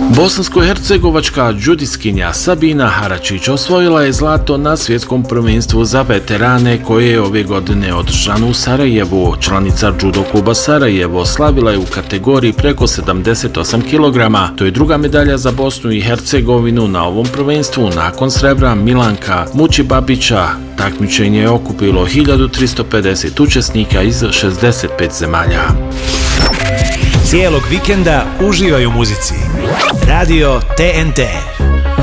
Bosansko-hercegovačka džudiskinja Sabina Haračić osvojila je zlato na svjetskom prvenstvu za veterane koje je ove godine održano u Sarajevu. Članica judo kluba Sarajevo slavila je u kategoriji preko 78 kg. To je druga medalja za Bosnu i Hercegovinu na ovom prvenstvu nakon srebra Milanka Mučibabića. Takmičenje je okupilo 1350 učesnika iz 65 zemalja. Cijelog vikenda uživaj u muzici. Radio TNT.